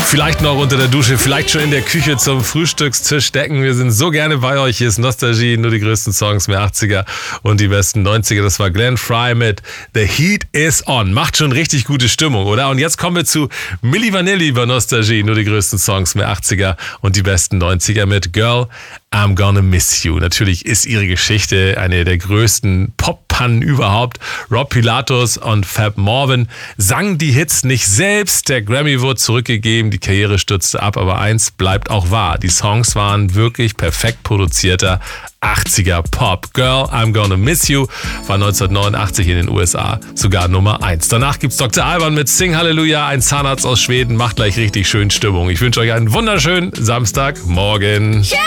Vielleicht noch unter der Dusche, vielleicht schon in der Küche zum Frühstückstisch decken. Wir sind so gerne bei euch. Hier ist Nostalgie, nur die größten Songs, mehr 80er und die besten 90er. Das war Glenn Frey mit The Heat is On. Macht schon richtig gute Stimmung, oder? Und jetzt kommen wir zu Milli Vanilli bei Nostalgie, nur die größten Songs, mehr 80er und die besten 90er mit Girl, I'm Gonna Miss You. Natürlich ist ihre Geschichte eine der größten Pop-Pannen überhaupt. Rob Pilatus und Fab Morvan sangen die Hits nicht selbst. Der Grammy wurde zurückgegeben, die Karriere stürzte ab, aber eins bleibt auch wahr. Die Songs waren wirklich perfekt produzierter 80er Pop. Girl, I'm Gonna Miss You war 1989 in den USA sogar Nummer 1. Danach gibt's Dr. Alban mit Sing Hallelujah, ein Zahnarzt aus Schweden, macht gleich richtig schön Stimmung. Ich wünsche euch einen wunderschönen Samstagmorgen.